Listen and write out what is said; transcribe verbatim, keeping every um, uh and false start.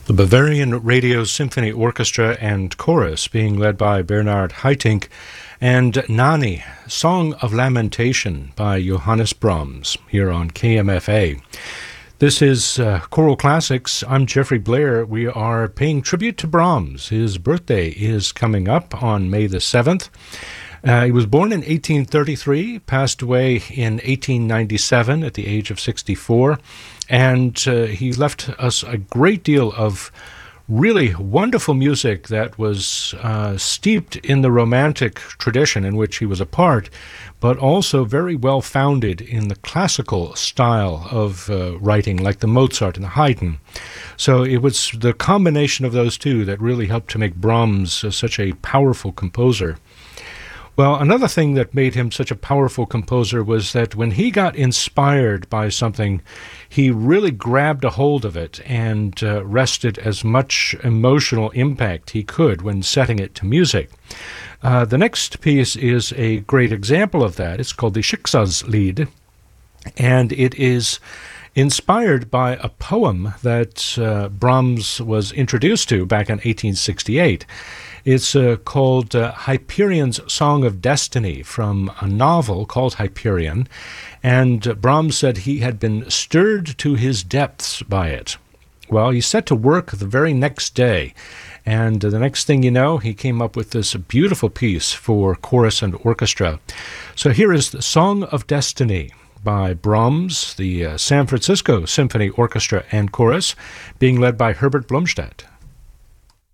The Bavarian Radio Symphony Orchestra and Chorus, being led by Bernard Haitink, and Nani, Song of Lamentation by Johannes Brahms, here on K M F A. This is uh, Choral Classics. I'm Jeffrey Blair. We are paying tribute to Brahms. His birthday is coming up on May the seventh. Uh, he was born in eighteen thirty-three, passed away in eighteen ninety-seven at the age of sixty-four, and uh, he left us a great deal of really wonderful music that was uh, steeped in the Romantic tradition in which he was a part, but also very well founded in the classical style of uh, writing, like the Mozart and the Haydn. So it was the combination of those two that really helped to make Brahms uh, such a powerful composer. Well, another thing that made him such a powerful composer was that when he got inspired by something, he really grabbed a hold of it and uh, wrested as much emotional impact he could when setting it to music. Uh, the next piece is a great example of that. It's called the Schicksalslied, and it is inspired by a poem that uh, Brahms was introduced to back in eighteen sixty-eight. It's uh, called uh, Hyperion's Song of Destiny, from a novel called Hyperion, and uh, Brahms said he had been stirred to his depths by it. Well, he set to work the very next day, and uh, the next thing you know, he came up with this beautiful piece for chorus and orchestra. So here is the Song of Destiny by Brahms, the uh, San Francisco Symphony Orchestra and Chorus, being led by Herbert Blomstedt.